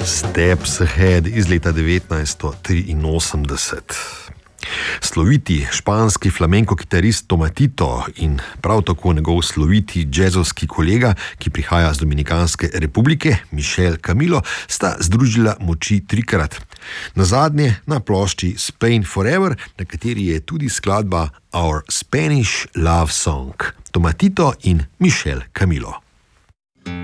Steps Ahead iz leta 1983. Sloviti španski flamenko kitarist Tomatito in prav tako njegov sloviti džezovski kolega, ki prihaja z Dominikanske republike, Michel Camilo, sta združila moči trikrat. Nazadnje na plošči Spain Forever, na kateri je tudi skladba Our Spanish Love Song. Tomatito in Michel Camilo.